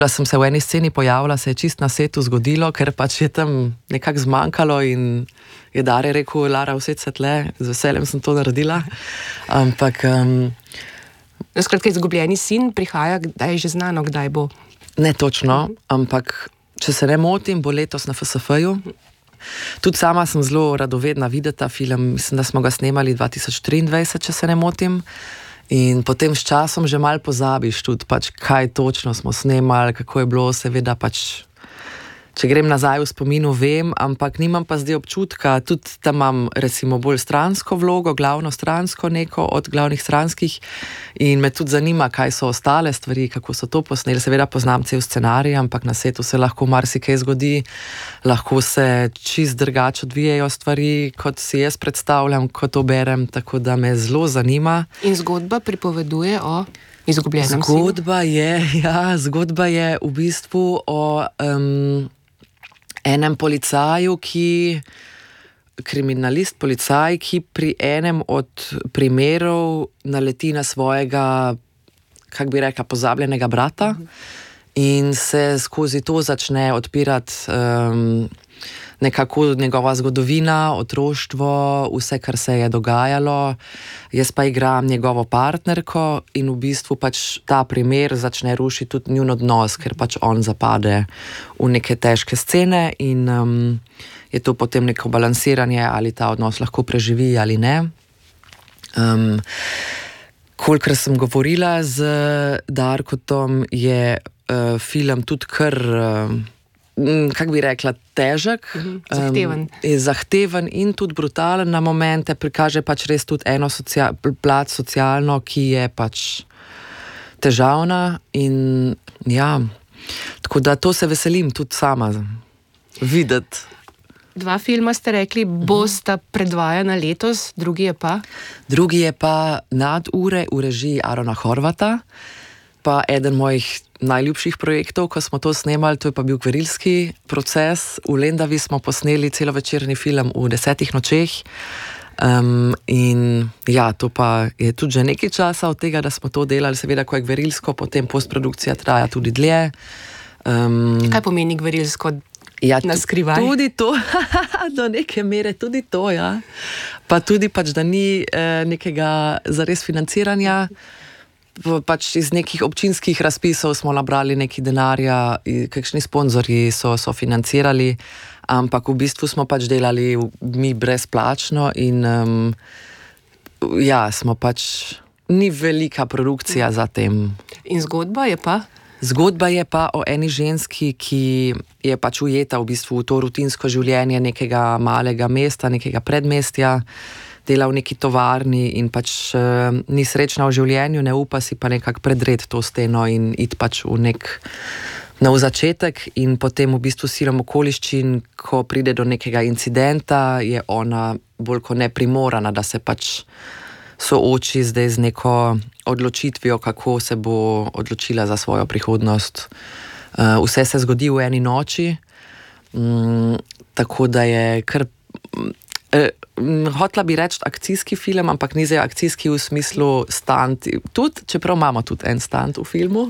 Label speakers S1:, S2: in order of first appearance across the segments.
S1: Da sem se v eni sceni pojavila, se je čist na setu zgodilo, ker pač je tam nekako zmanjkalo in je Dare rekel, Lara, vse se tle, z veseljem sem to naredila. Ampak...
S2: Skratka, Izgubljeni sin prihaja, kdaj je že znano, kdaj bo?
S1: Ne točno, ampak če se ne motim, bo letos na FSF-ju. Tudi sama sem zelo radovedna videti ta film, mislim, da smo ga snemali 2023, če se ne motim. In potem s časom že malo pozabiš tudi, pač, kaj točno smo snemali, kako je bilo, seveda pač, če grem nazaj v spominu, vem, ampak nimam pa zdaj občutka, tudi tam imam recimo bolj stransko vlogo, glavno stransko neko od glavnih stranskih in me tudi zanima, kaj so ostale stvari, kako so to posneli. Seveda poznam cel scenarij, ampak na setu se lahko marsikaj zgodi, lahko se čist drugače odvijajo stvari, kot si jaz predstavljam, kot to berem, tako da me zelo zanima.
S2: In zgodba pripoveduje o izgubljenem
S1: sinu? Zgodba je v bistvu o enem policaju, kriminalist, policaj, ki pri enem od primerov naleti na svojega, kako bi rekla, pozabljenega brata in se skozi to začne odpirati nekako njegova zgodovina, otroštvo, vse, kar se je dogajalo. Jaz pa igram njegovo partnerko in v bistvu pač ta primer začne rušiti tudi njun odnos, ker pač on zapade v neke težke scene in je to potem neko balansiranje, ali ta odnos lahko preživi ali ne. Kolikor sem govorila z Darkom, je film tudi kar... kako bi rekla, težek,
S2: zahteven
S1: in tudi brutalen na momente, prikaže pač res tudi eno plat socialno, ki je pač težavna in ja, tako da to se veselim tudi sama videti.
S2: 2 filma ste rekli, bosta predvajana letos, drugi je pa?
S1: Drugi je pa Nadure v režiji Arona Horvata, pa eden mojih najljubših projektov, ko smo to snemali, to je pa bil gverilski proces. V Lendavi smo posneli celovečerni film v 10 nočeh. In ja, to pa je tudi že nekaj časa od tega, da smo to delali. Seveda, ko je gverilsko, potem postprodukcija traja tudi dlje.
S2: Kaj pomeni gverilsko? Na skrivaj?
S1: Tudi to, do neke mere tudi to, ja. Pa tudi pač, da ni nekega zares financiranja. Pač iz nekih občinskih razpisov smo nabrali nekaj denarja, kakšni sponzorji so financirali, ampak v bistvu smo pač delali mi brezplačno in ja, smo pač, ni velika produkcija za tem.
S2: In zgodba je pa?
S1: Zgodba je pa o eni ženski, ki je pač ujeta v bistvu v to rutinsko življenje nekega malega mesta, nekega predmestja, dela v neki tovarni in pač ni srečna v življenju, ne upa si pa nekako predreti to steno in iti pač v nek nov začetek in potem v bistvu silom okoliščin, ko pride do nekega incidenta, je ona bolj kot ne primorana, da se pač sooči zdaj z neko odločitvijo, kako se bo odločila za svojo prihodnost. Vse se zgodi v eni noči, tako da je kar... Hotla bi reči akcijski film, ampak ni zdaj akcijski v smislu stunt, tudi, čeprav imamo tudi en stunt v filmu.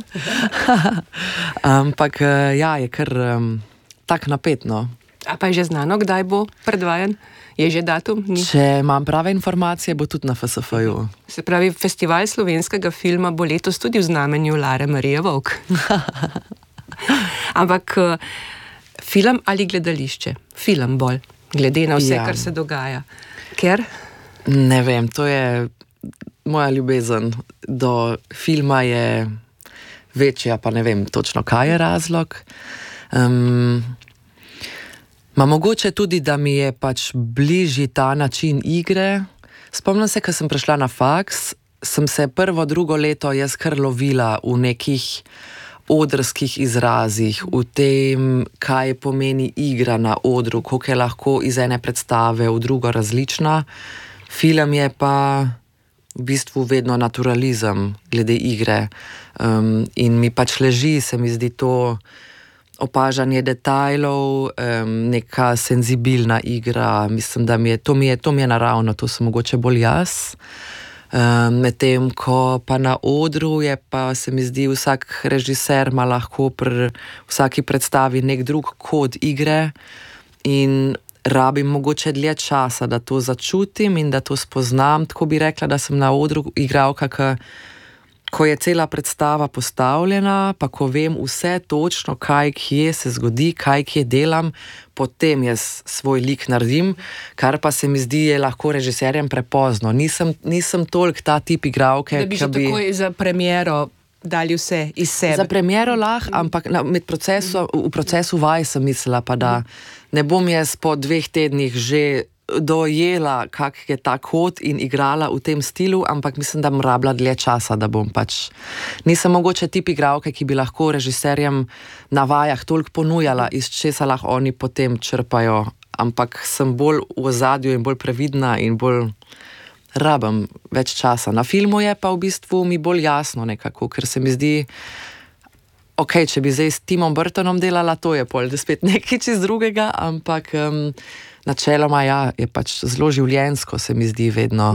S1: Ampak ja, je kar tak napetno.
S2: A pa je že znano, kdaj bo predvajan? Je že datum? Ni?
S1: Če imam prave informacije, bo tudi na FSF-ju.
S2: Se pravi, Festival slovenskega filma bo letos tudi v znamenju Lare Marije Vovk. Ampak film ali gledališče? Film bolj. Glede na vse, kar se dogaja. Ker?
S1: Ne vem, to je moja ljubezen do filma je večja, pa ne vem točno, kaj je razlog. Ma mogoče tudi, da mi je pač bližji ta način igre. Spomnim se, ko sem prišla na faks, sem se prvo, drugo leto jaz kar lovila v nekih odrskih izrazih, v tem, kaj pomeni igra na odru, koliko je lahko iz ene predstave v drugo različna. Film je pa v bistvu vedno naturalizem glede igre. In mi pač leži, se mi zdi to opažanje detajlov, neka senzibilna igra. Mislim, da to mi je naravno, to sem mogoče bolj jaz. Medtem ko pa na odru je pa, se mi zdi, vsak režiser ima lahko pri vsaki predstavi nek drug kod igre in rabim mogoče dlje časa, da to začutim in da to spoznam. Tako bi rekla, da sem na odru igralka, ko je cela predstava postavljena, pa ko vem vse točno, kaj kje se zgodi, kaj kje delam, potem jaz svoj lik naredim, kar pa se mi zdi je lahko režiserjem prepozno. Nisem toliko ta tip igralke,
S2: da bi že takoj za premiero dali vse iz sebe.
S1: Za premiero lahko, ampak v procesu vaj sem mislila, pa da ne bom jaz po 2 tednih že dojela, kak je ta kod in igrala v tem stilu, ampak mislim, da bom rabila dlje časa, da bom pač... Nisem mogoče tip igralke, ki bi lahko režiserjem na vajah toliko ponujala, iz česa lahko oni potem črpajo, ampak sem bolj v ozadju in bolj previdna in bolj rabim več časa. Na filmu je pa v bistvu mi bolj jasno nekako, ker se mi zdi, ok, če bi zdaj s Timom Burtonom delala, to je pol, da spet nekaj čez drugega, ampak načeloma ja, je pač zelo življenjsko, se mi zdi vedno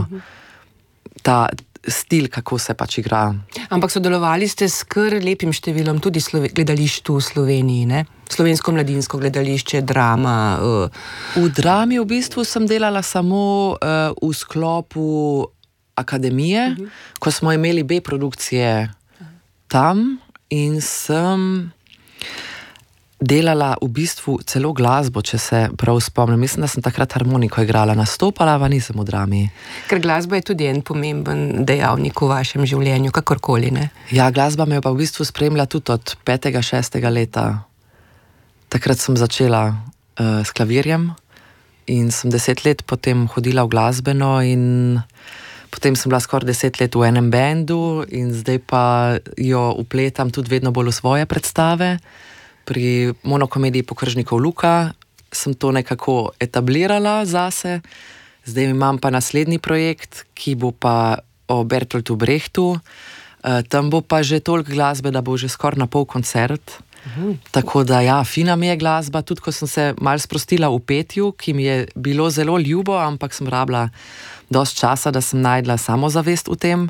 S1: ta stil, kako se pač igra.
S2: Ampak sodelovali ste s kar lepim številom tudi gledališč tu v Sloveniji, ne? Slovensko mladinsko gledališče, drama.
S1: V drami v bistvu sem delala samo v sklopu akademije, ko smo imeli B produkcije tam in sem delala v bistvu celo glasbo, če se prav spomnim. Mislim, da sem takrat harmoniko igrala, nastopala pa nisem v drami.
S2: Ker glasba je tudi en pomemben dejavnik v vašem življenju, kakorkoli, ne?
S1: Ja, glasba me pa v bistvu spremlja tudi od 5., 6. leta. Takrat sem začela s klavirjem in sem 10 let potem hodila v glasbeno in potem sem bila skoraj 10 let v enem bendu in zdaj pa jo upletam tudi vedno bolj v svoje predstave. Pri monokomediji Pokržnikov Luka sem to nekako etablirala zase. Zdaj imam pa naslednji projekt, ki bo pa o Bertoltu Brechtu. Tam bo pa že toliko glasbe, da bo že skoraj na pol koncert. Tako da ja, fina mi je glasba, tudi ko sem se malo sprostila v petju, ki mi je bilo zelo ljubo, ampak sem rabila dosti časa, da sem najdla samozavest v tem.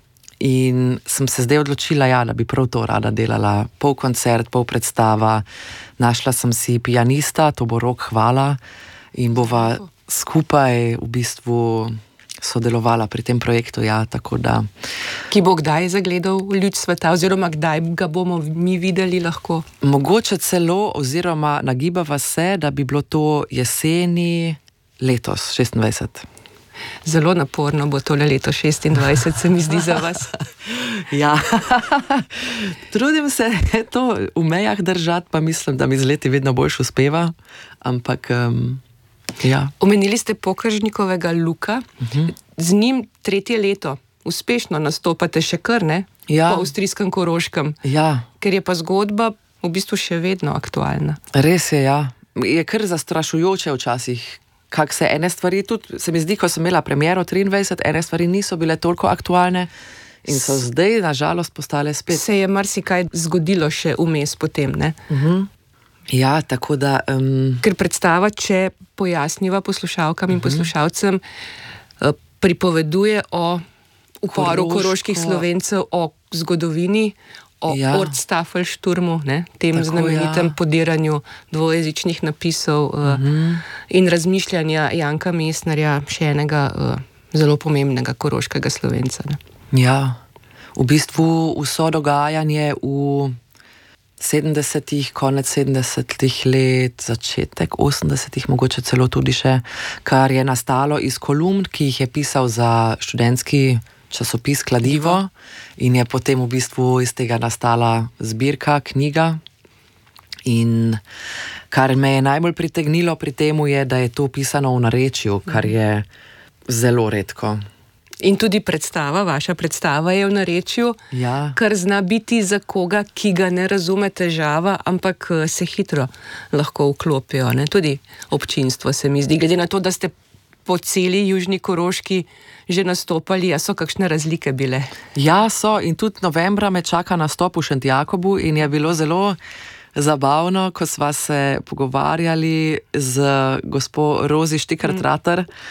S1: In sem se zdaj odločila, ja, da bi prav to rada delala. Pol koncert, pol predstava. Našla sem si pianista, to bo Rok Hvala in bova skupaj v bistvu sodelovala pri tem projektu, ja, tako da.
S2: Ki bo kdaj zagledal luč sveta, oziroma kdaj ga bomo mi videli lahko?
S1: Mogoče celo, oziroma nagibava se, da bi bilo to jeseni letos, 26.
S2: Zelo naporno bo tole leto 26, se mi zdi za vas.
S1: Ja, trudim se to v mejah držati, pa mislim, da mi z leti vedno boljš uspeva, ampak ja.
S2: Omenili ste Pokržnikovega Luka, z njim 3. leto uspešno nastopate še kar, ne?
S1: Ja.
S2: Po avstrijskem Koroškem.
S1: Ja.
S2: Ker je pa zgodba v bistvu še vedno aktualna.
S1: Res je, ja. Je kar zastrašujoče včasih, kak se ene stvari tudi, se mi zdi, ko sem imela premiero 23, ene stvari niso bile toliko aktualne in so zdaj nažalost postale spet.
S2: Se je marsikaj zgodilo še vmes potem, ne?
S1: Ja, tako da...
S2: Ker predstava, če pojasniva poslušalkam in poslušalcem, pripoveduje o uporu koroških Slovencev, o zgodovini, o Ortstafelšturmu, tem znamenitem podiranju dvojezičnih napisov in razmišljanja Janka Mestnerja, še enega zelo pomembnega koroškega Slovenca. Ne?
S1: Ja, v bistvu vso dogajanje v 70-ih, konec 70-ih let, začetek 80-ih, mogoče celo tudi še, kar je nastalo iz kolumn, ki jih je pisal za študentski časopis Kladivo in je potem v bistvu iz tega nastala zbirka, knjiga. In kar me je najbolj pritegnilo pri temu je, da je to pisano v narečju, kar je zelo redko.
S2: In tudi predstava, vaša predstava je v narečju, kar zna biti za koga, ki ga ne razume težava, ampak se hitro lahko vklopijo. Ne? Tudi občinstvo se mi zdi, glede na to, da ste po celi Južni Koroški že nastopali, a so kakšne razlike bile?
S1: Ja, so, in tudi novembra me čaka nastop v Šentjakobu in je bilo zelo zabavno, ko sva se pogovarjali z gospo Rozi Štikar-Tratar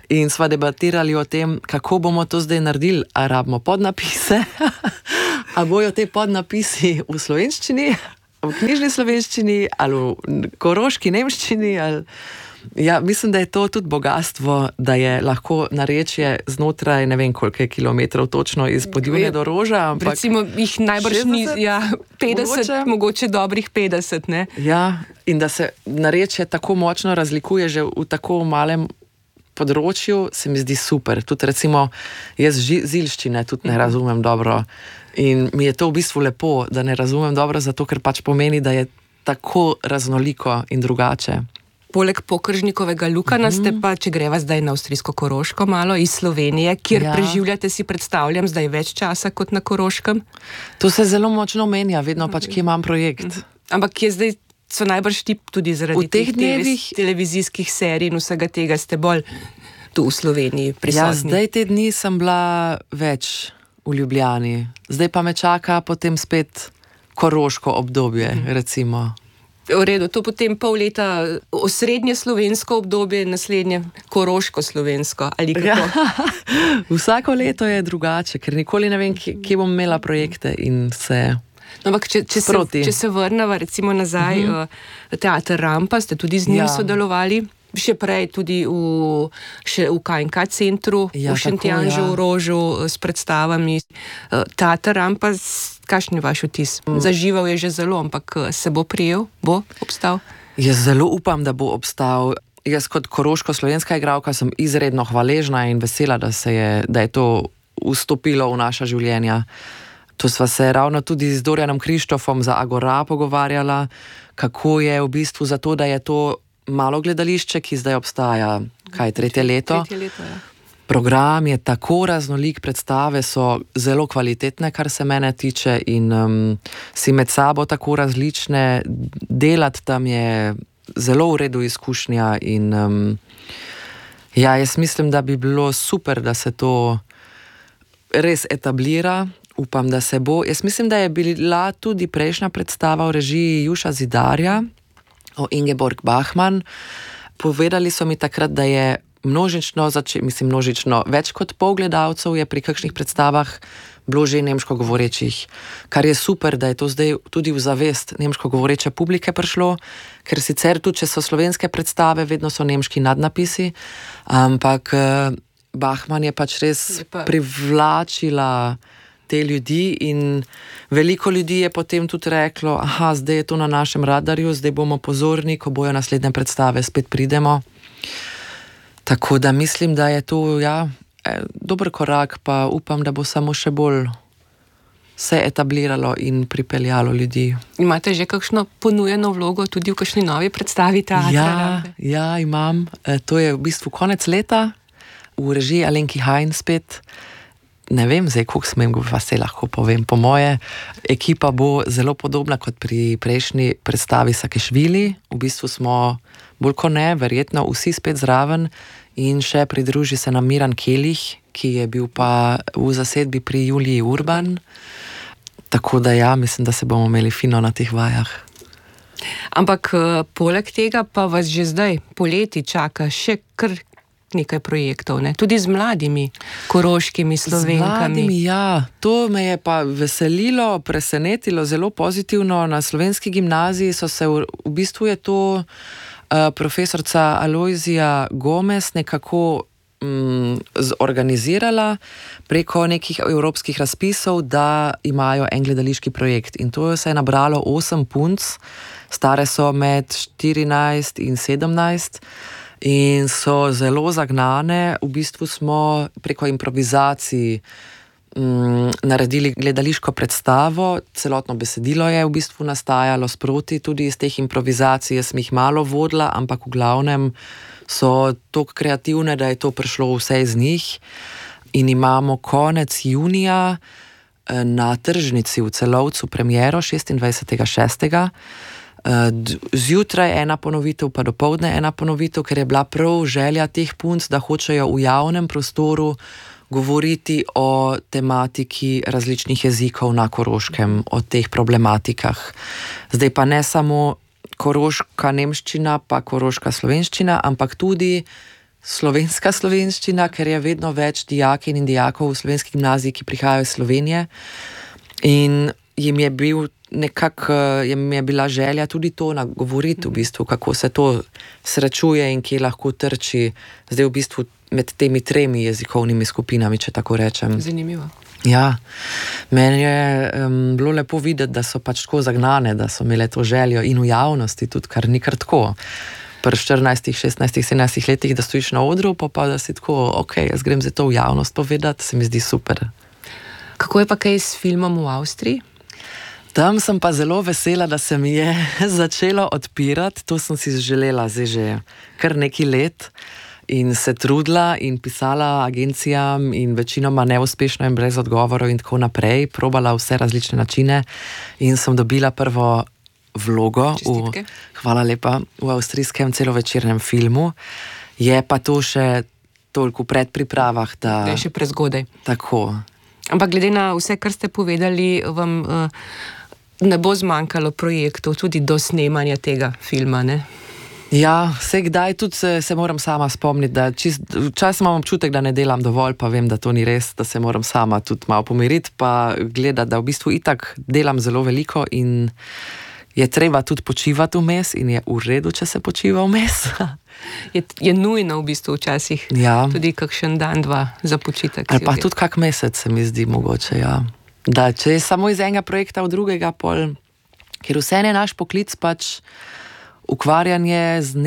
S1: In sva debatirali o tem, kako bomo to zdaj naredili. A rabimo podnapise, a bojo te podnapisi v slovenščini, v knjižni slovenščini, ali v koroški nemščini. Ja, mislim, da je to tudi bogatstvo, da je lahko narečje znotraj ne vem koliko kilometrov točno iz Podjune do Roža.
S2: Recimo jih najbrž ni 50, mogoče dobrih 50, ne?
S1: Ja, in da se narečje tako močno razlikuje že v tako malem področju, se mi zdi super. Tudi recimo jaz zilščine tudi ne razumem dobro in mi je to v bistvu lepo, da ne razumem dobro, zato ker pač pomeni, da je tako raznoliko in drugače.
S2: Poleg Pokržnikovega Lukana ste pa, če greva zdaj na avstrijsko-koroško malo, iz Slovenije, kjer preživljate, si predstavljam, zdaj več časa kot na Koroškem.
S1: To se zelo močno menja, vedno pač, kje imam projekt.
S2: Ampak kje zdaj so najbrž ti tudi zaradi teh televizijskih serij in vsega tega ste bolj tu v Sloveniji prisotni?
S1: Ja, zdaj te dni sem bila več v Ljubljani. Zdaj pa me čaka potem spet koroško obdobje, recimo.
S2: V redu, to potem pol leta osrednje slovensko obdobje, naslednje koroško slovensko, ali kako?
S1: Ja, vsako leto je drugače, ker nikoli ne vem, kje bom imela projekte in vse.
S2: No, ampak če se vrneva recimo nazaj, Teater Rampa, ste tudi z njim sodelovali, še prej tudi v KNK centru, v Šentjanžu, v Rožu s predstavami. Teater Rampa, kakšen je vaš vtis? Zažival je že zelo, ampak se bo prijel, bo obstal?
S1: Jaz zelo upam, da bo obstal. Jaz kot koroško-slovenska igralka sem izredno hvaležna in vesela, da je to vstopilo v naša življenja. To sva se ravno tudi z Dorjanom Krištofom za Agora pogovarjala, kako je v bistvu za to, da je to malo gledališče, ki zdaj obstaja, tretje leto. Program je tako raznolik, predstave so zelo kvalitetne, kar se mene tiče, in si med sabo tako različne. Delati tam je zelo v redu izkušnja in jaz mislim, da bi bilo super, da se to res etablira. Upam, da se bo. Jaz mislim, da je bila tudi prejšnja predstava v režiji Juša Zidarja o Ingeborg Bachmann. Povedali so mi takrat, da je množično, več kot pol gledalcev je pri kakšnih predstavah bilo že nemško govorečih, kar je super, da je to zdaj tudi v zavest nemško govoreče publike prišlo, ker sicer tudi, če so slovenske predstave, vedno so nemški nadnapisi, ampak Bachmann je pač res privlačila te ljudi in veliko ljudi je potem tudi reklo, zdaj je to na našem radarju, zdaj bomo pozorni, ko bojo naslednje predstave, spet pridemo. Tako da mislim, da je to dober korak, pa upam, da bo samo še bolj se etabliralo in pripeljalo ljudi.
S2: Imate že kakšno ponujeno vlogo tudi v kakšni novi predstavi teatra?
S1: Ja, imam. To je v bistvu konec leta, v režiji Alenki Hajn spet. Ne vem zdaj, koliko smem, pa se lahko povem. Po moje, ekipa bo zelo podobna kot pri prejšnji predstavi Sakešvili. V bistvu smo bolj kot ne, verjetno vsi spet zraven in še pridruži se nam Miran Kelih, ki je bil pa v zasedbi pri Juliji Urban. Tako da mislim, da se bomo imeli fino na teh vajah.
S2: Ampak poleg tega pa vas že zdaj poleti čaka še kar nekaj projektov, ne? Tudi z mladimi koroškimi Slovenkami.
S1: Z mladimi, to me je pa veselilo, presenetilo zelo pozitivno. Na Slovenski gimnaziji so se, v bistvu je to profesorca Alojzija Gomez nekako zorganizirala preko nekih evropskih razpisov, da imajo en gledališki projekt. In to se je nabralo 8 punc, stare so med 14 in 17. In so zelo zagnane. V bistvu smo preko improvizacij naredili gledališko predstavo, celotno besedilo je v bistvu nastajalo sproti tudi iz teh improvizacij. Jaz sem jih malo vodila, ampak v glavnem so toliko kreativne, da je to prišlo vse iz njih. In imamo konec junija na tržnici v Celovcu premiero 26.6. Zjutraj ena ponovitev, pa dopoldne ena ponovitev, ker je bila prav želja teh punc, da hočejo v javnem prostoru govoriti o tematiki različnih jezikov na Koroškem, o teh problematikah. Zdaj pa ne samo koroška nemščina, pa koroška slovenščina, ampak tudi slovenska slovenščina, ker je vedno več dijakinj in dijakov v slovenski gimnaziji, ki prihajajo iz Slovenije. In jim je bila želja tudi to nagovoriti, v bistvu, kako se to srečuje in kje lahko trči zdaj v bistvu med temi 3 jezikovnimi skupinami, če tako rečem.
S2: Zanimivo.
S1: Ja, meni je bilo lepo videti, da so pač tako zagnane, da so imele to željo in v javnosti tudi, kar ni kar tako. Pri 14, 16, 17 letih, da stojiš na odru, pa da si tako, ok, jaz grem za to v javnost povedati, se mi zdi super.
S2: Kako je pa kaj s filmom v Avstriji?
S1: Tam sem pa zelo vesela, da se mi je začelo odpirati, to sem si želela zdaj že kar nekaj let. In se trudila in pisala agencijam in večinoma neuspešno in brez odgovorov in tako naprej, probala vse različne načine in sem dobila prvo vlogo hvala lepa, v avstrijskem celovečernem filmu. Je pa to še toliko v predpripravah, da je
S2: še prezgodaj.
S1: Tako.
S2: Ampak glede na vse, kar ste povedali, vam ne bo zmanjkalo projektov tudi do snemanja tega filma, ne?
S1: Ja, vse kdaj tudi se moram sama spomniti, da včasih imam občutek, da ne delam dovolj, pa vem, da to ni res, da se moram sama tudi malo pomiriti, pa gledati, da v bistvu itak delam zelo veliko in je treba tudi počivati vmes in je v redu, če se počiva vmes.
S2: Je nujno v bistvu včasih, ja. Tudi kakšen dan, 2 za počitek.
S1: Ali pa tudi kak mesec se mi zdi mogoče, ja. Da, če je samo iz enega projekta v drugega, ker vse je naš poklic pač ukvarjanje z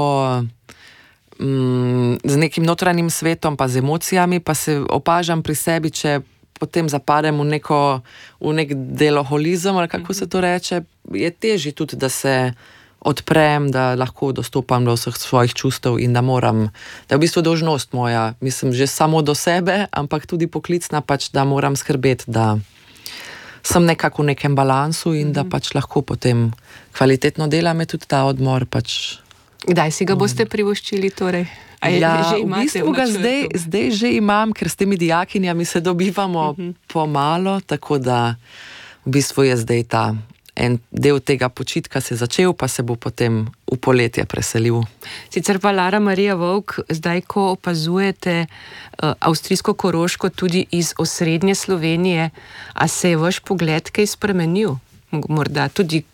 S1: nekim notranjim svetom, pa z emocijami, pa se opažam pri sebi, če potem zapadem v nek deloholizem, ali kako se to reče, je težje tudi, da se odprem, da lahko dostopam do vseh svojih čustev in da moram, da je v bistvu dolžnost moja, mislim, že samo do sebe, ampak tudi poklicna pač, da moram skrbeti, da sem nekako v nekem balansu in da pač lahko potem kvalitetno delam, je tudi ta odmor pač.
S2: Kdaj si ga boste privoščili torej?
S1: Ja, v bistvu ga zdaj že imam, ker s temi dijakinjami se dobivamo pomalo, tako da v bistvu je zdaj ta en del tega počitka se začel, pa se bo potem v poletje preselil.
S2: Sicer pa Lara Marija Vovk, zdaj ko opazujete avstrijsko Koroško tudi iz osrednje Slovenije, a se je vaš pogled kaj spremenil? Morda tudi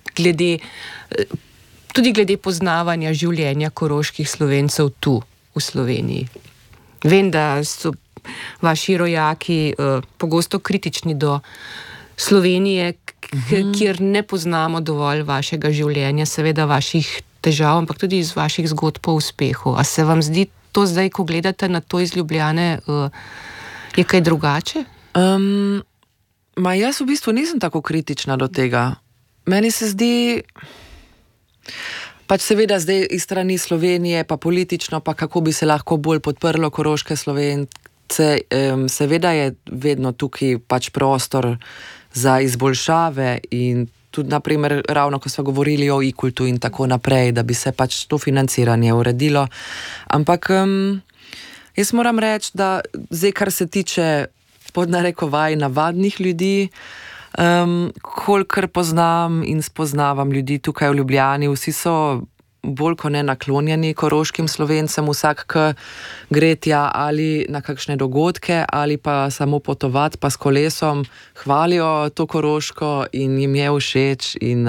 S2: glede poznavanja življenja koroških Slovencev tu v Sloveniji. Vem, da so vaši rojaki pogosto kritični do Slovenije, kjer ne poznamo dovolj vašega življenja, seveda vaših težav, ampak tudi iz vaših zgodb o uspehu. A se vam zdi to zdaj, ko gledate na to iz Ljubljane, je kaj drugače?
S1: Jaz v bistvu nisem tako kritična do tega. Meni se zdi, pač seveda zdaj iz strani Slovenije, pa politično, pa kako bi se lahko bolj podprlo koroške Slovence, seveda je vedno tukaj pač prostor za izboljšave in tudi naprimer ravno, ko smo govorili o e-kultu in tako naprej, da bi se pač to financiranje uredilo. Ampak jaz moram reči, da zdaj, kar se tiče pod narekovaj navadnih ljudi, kolikor poznam in spoznavam ljudi tukaj v Ljubljani, vsi so bolj kot ne naklonjeni koroškim Slovencem, vsak, ki gre tja ali na kakšne dogodke ali pa samo potovati pa s kolesom, hvalijo to Koroško in jim je všeč. In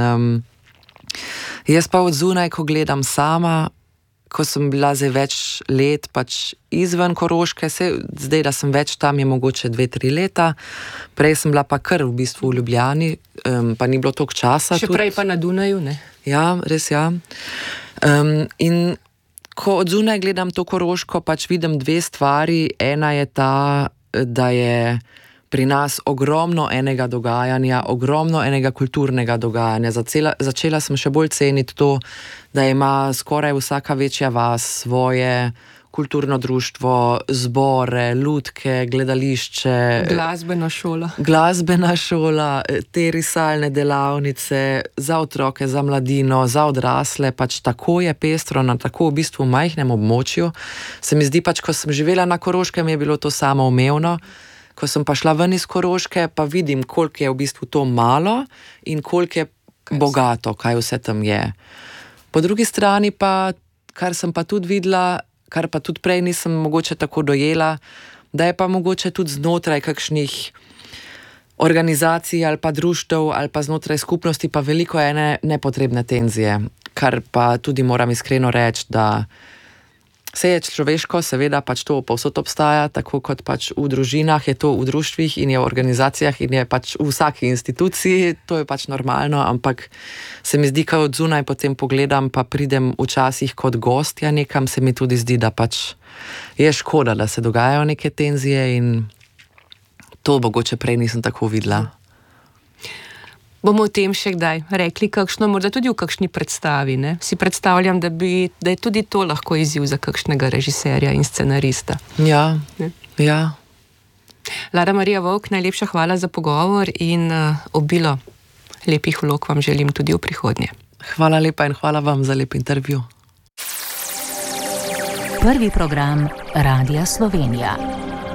S1: jaz pa od zunaj, ko gledam sama, ko sem bila zdaj več let pač izven Koroške, zdaj, da sem več tam, je mogoče 2-3 leta, prej sem bila pa kar v bistvu v Ljubljani, pa ni bilo toliko časa.
S2: Še prej pa na Dunaju, ne?
S1: Ja, res ja. In ko od zunaj gledam to Koroško, pač vidim 2 stvari. Ena je ta, da je pri nas ogromno enega dogajanja, ogromno enega kulturnega dogajanja. Začela sem še bolj ceniti to, da ima skoraj vsaka večja vas svoje kulturno društvo, zbore, lutke, gledališče. Glasbena šola, te risalne delavnice za otroke, za mladino, za odrasle, pač tako je pestro na tako v bistvu majhnem območju. Se mi zdi pač, ko sem živela na Koroškem, je bilo to samoumevno. Ko sem pa šla ven iz Koroške, pa vidim, koliko je v bistvu to malo in koliko je bogato, kaj vse tam je. Po drugi strani pa, kar sem pa tudi videla, kar pa tudi prej nisem mogoče tako dojela, da je pa mogoče tudi znotraj kakšnih organizacij ali pa društev ali pa znotraj skupnosti pa veliko ene nepotrebne tenzije, kar pa tudi moram iskreno reči, da se je človeško, seveda pač to povsod obstaja, tako kot pač v družinah, je to v društvih in je v organizacijah in je pač v vsaki instituciji, to je pač normalno, ampak se mi zdi, ko od zunaj potem pogledam, pa pridem včasih kot gostja nekam, se mi tudi zdi, da pač je škoda, da se dogajajo neke tenzije in to mogoče prej nisem tako videla.
S2: Bomo o tem še kdaj rekli kakšno, morda tudi v kakšni predstavi, ne? Si predstavljam, da je tudi to lahko izziv za kakšnega režiserja in scenarista.
S1: Ja, ja.
S2: Lara Marija Vovk, najlepša hvala za pogovor in obilo lepih vlog vam želim tudi v prihodnje.
S1: Hvala lepa in hvala vam za lep intervju.
S3: Prvi program Radia Slovenija.